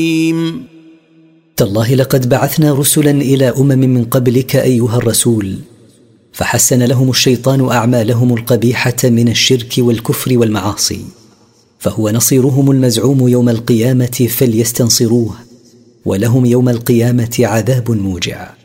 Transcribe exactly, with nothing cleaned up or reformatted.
تالله لقد بعثنا رسلا إلى أمم من قبلك أيها الرسول، فحسن لهم الشيطان أعمالهم القبيحة من الشرك والكفر والمعاصي، فهو نصيرهم المزعوم يوم القيامة، فليستنصروه، ولهم يوم القيامة عذاب موجع.